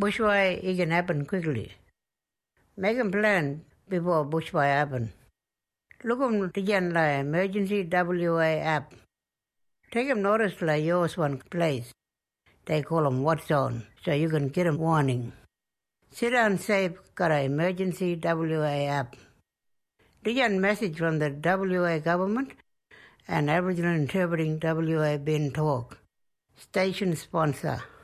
Bushfire it can happen quickly. Make a plan before bushfire happen. Look on the emergency WA app. Take a notice like yours one place. They call them what zone, so you can get a warning. Sit down safe got an emergency WA app. The message from the WA government and Aboriginal Interpreting WA Bin Talk. Station sponsor.